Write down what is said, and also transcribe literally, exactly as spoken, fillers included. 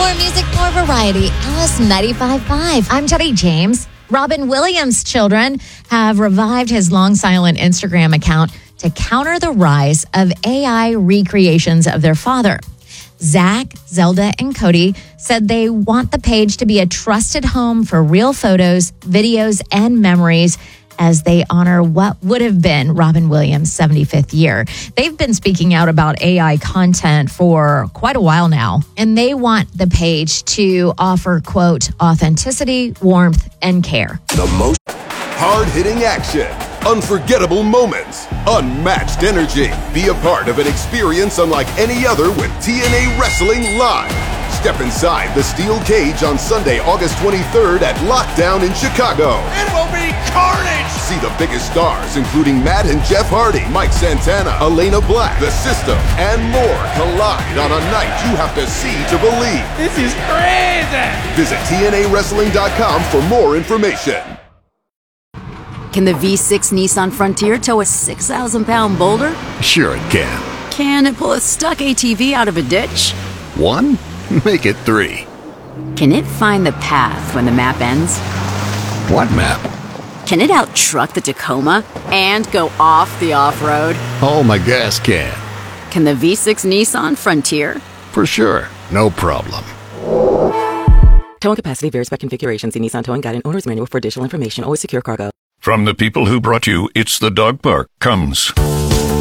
More music, more variety. Alice ninety-five point five. I'm Jenny James. Robin Williams' children have revived his long silent Instagram account to counter the rise of A I recreations of their father. Zach, Zelda, and Cody said they want the page to be a trusted home for real photos, videos, and memories as they honor what would have been Robin Williams' seventy-fifth year. They've been speaking out about A I content for quite a while now, and they want the page to offer, quote, authenticity, warmth, and care. The most hard-hitting action, unforgettable moments, unmatched energy. Be a part of an experience unlike any other with T N A Wrestling Live. Step inside the steel cage on Sunday, August twenty-third at Lockdown in Chicago. It will be carnage! See the biggest stars, including Matt and Jeff Hardy, Mike Santana, Elena Black, The System, and more collide on a night you have to see to believe. This is crazy! Visit T N A wrestling dot com for more information. Can the V six Nissan Frontier tow a six thousand pound boulder? Sure it can. Can it pull a stuck A T V out of a ditch? One? Make it three. Can it find the path when the map ends? What map? Can it out-truck the Tacoma and go off the off-road? Oh, my gas can. Can the V six Nissan Frontier? For sure. No problem. Towing capacity varies by configuration. See Nissan Towing Guide and Owner's Manual for additional information. Always secure cargo. From the people who brought you It's the Dog Park comes